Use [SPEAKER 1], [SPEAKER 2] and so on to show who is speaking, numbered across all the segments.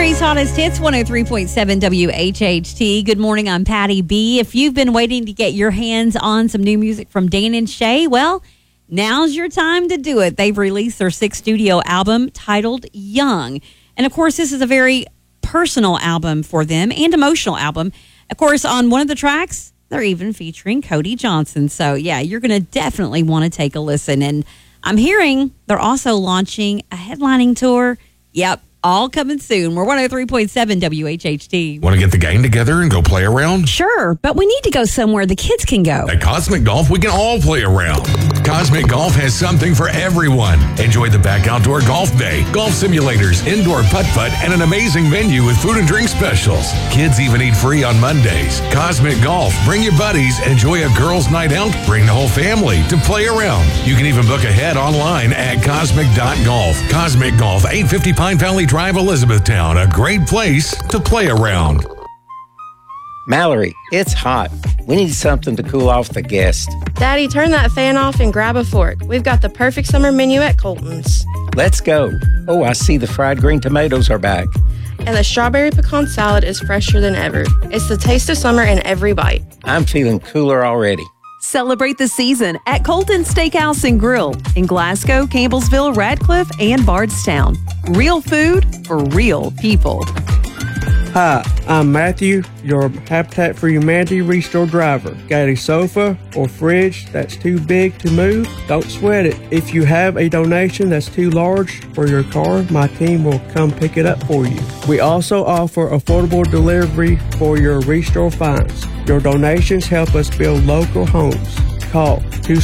[SPEAKER 1] Country's hottest hits, 103.7 WHHT. Good morning, I'm Patty B. If you've been waiting to get your hands on some new music from Dan and Shay, well, now's your time to do it. They've released their 6th studio album titled Young. And of course, this is a very personal album for them and emotional album. Of course, on one of the tracks, they're even featuring Cody Johnson. So yeah, you're going to definitely want to take a listen. And I'm hearing they're also launching a headlining tour. Yep. All coming soon. We're 103.7 WHHT.
[SPEAKER 2] Want to get the gang together and go play around?
[SPEAKER 3] Sure, but we need to go somewhere the kids can go.
[SPEAKER 2] At Cosmic Golf, we can all play around. Cosmic Golf has something for everyone. Enjoy the back outdoor golf bay, golf simulators, indoor putt-putt, and an amazing menu with food and drink specials. Kids even eat free on Mondays. Cosmic Golf. Bring your buddies. Enjoy a girls' night out. Bring the whole family to play around. You can even book ahead online at cosmic.golf. Cosmic Golf, 850 Pine Valley Drive, Elizabethtown, a great place to play around.
[SPEAKER 4] Mallory, it's hot. We need something to cool off the guests.
[SPEAKER 5] Daddy, turn that fan off and grab a fork. We've got the perfect summer menu at Colton's.
[SPEAKER 4] Let's go. Oh, I see the fried green tomatoes are back.
[SPEAKER 5] And the strawberry pecan salad is fresher than ever. It's the taste of summer in every bite.
[SPEAKER 4] I'm feeling cooler already.
[SPEAKER 3] Celebrate the season at Colton Steakhouse and Grill in Glasgow, Campbellsville, Radcliffe, and Bardstown. Real food for real people.
[SPEAKER 6] Hi, I'm Matthew, your Habitat for Humanity Restore driver. Got a sofa or fridge that's too big to move? Don't sweat it. If you have a donation that's too large for your car, my team will come pick it up for you. We also offer affordable delivery for your Restore finds. Your donations help us build local homes. Call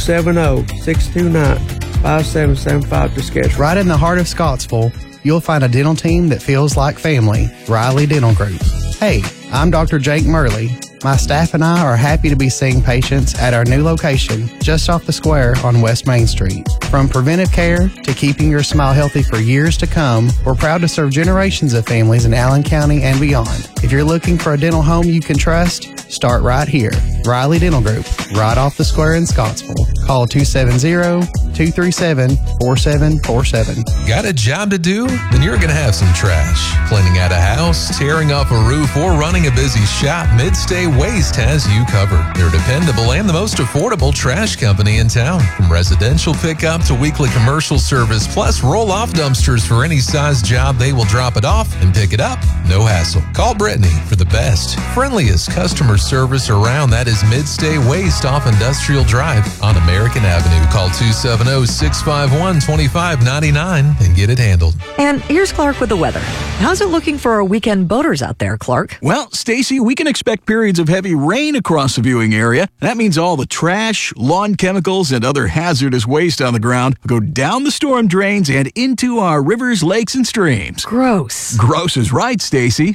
[SPEAKER 6] 270-629-5775 to schedule.
[SPEAKER 7] Right in the heart of Scottsville, you'll find a dental team that feels like family, Riley Dental Group. Hey, I'm Dr. Jake Murley. My staff and I are happy to be seeing patients at our new location just off the square on West Main Street. From preventive care to keeping your smile healthy for years to come, we're proud to serve generations of families in Allen County and beyond. If you're looking for a dental home you can trust, start right here. Riley Dental Group, right off the square in Scottsville. Call 270-237-4747.
[SPEAKER 8] Got a job to do? Then you're going to have some trash. Cleaning out a house, tearing off a roof, or running a busy shop, Midstay Waste has you covered. They're dependable and the most affordable trash company in town. From residential pickup to weekly commercial service, plus roll-off dumpsters for any size job, they will drop it off and pick it up. No hassle. Call Brittany for the best, friendliest customer service around. That is Midstay Waste off Industrial Drive on American Avenue. Call 270-651-2599 and get it handled.
[SPEAKER 3] And here's Clark with the weather. How's it looking for our weekend boaters out there, Clark?
[SPEAKER 9] Well, Stacy, we can expect periods of heavy rain across the viewing area. That means all the trash, lawn chemicals, and other hazardous waste on the ground will go down the storm drains and into our rivers, lakes, and streams.
[SPEAKER 3] Gross.
[SPEAKER 9] Gross is right, Stacy.